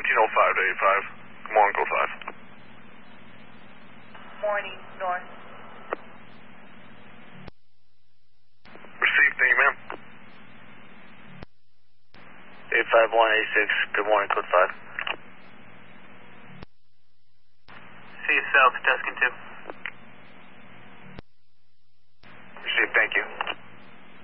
1705 to 85. Good morning, code 5. Morning, North. Received, thank you, ma'am. 85186, good morning, code 5. See you south, Tuscan 2. Received, thank you.